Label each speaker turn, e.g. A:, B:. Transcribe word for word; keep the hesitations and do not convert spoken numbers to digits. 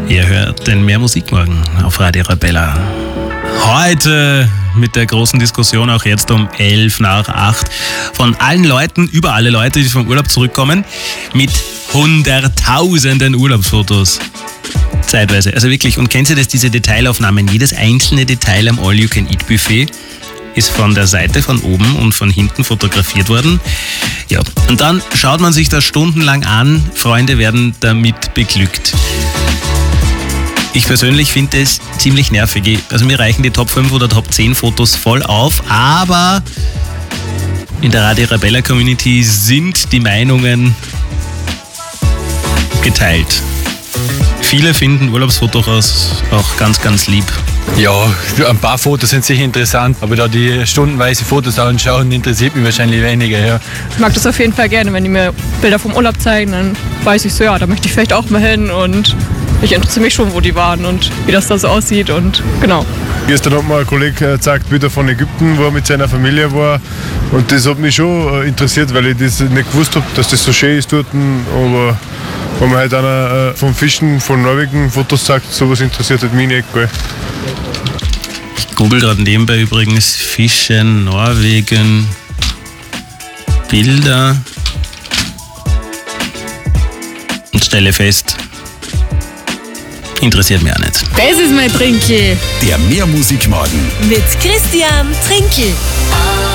A: Ihr hört den Mehr Musikmorgen auf Radio Arabella. Heute mit der großen Diskussion, auch jetzt um elf nach acht, von allen Leuten, über alle Leute, die vom Urlaub zurückkommen, mit hunderttausenden Urlaubsfotos. Zeitweise, also wirklich. Und kennt ihr das, diese Detailaufnahmen? Jedes einzelne Detail am All-You-Can-Eat-Buffet ist von der Seite, von oben und von hinten fotografiert worden. Ja, und dann schaut man sich das stundenlang an. Freunde werden damit beglückt. Ich persönlich finde es ziemlich nervig. Also mir reichen die Top fünf oder Top zehn Fotos voll auf, aber in der Radio Arabella Community sind die Meinungen geteilt. Viele finden Urlaubsfotos auch ganz, ganz lieb.
B: Ja, ein paar Fotos sind sicher interessant, aber da die stundenweise Fotos anschauen, interessiert mich wahrscheinlich weniger. Ja.
C: Ich mag das auf jeden Fall gerne, wenn die mir Bilder vom Urlaub zeigen, dann weiß ich so, ja, da möchte ich vielleicht auch mal hin und ich interessiere mich schon, wo die waren und wie das da so aussieht und genau.
D: Gestern hat mir ein Kollege gezeigt, Bilder von Ägypten, wo er mit seiner Familie war, und das hat mich schon interessiert, weil ich das nicht gewusst habe, dass das so schön ist dort, aber wenn man halt einer vom Fischen von Norwegen Fotos zeigt, sowas interessiert halt mich nicht. Gell.
A: Ich google gerade nebenbei übrigens Fischen, Norwegen, Bilder und stelle fest, interessiert mich auch nicht.
C: Das ist mein Trinkel.
E: Der Mehr Musikmorgen
F: mit Christian Trinkel.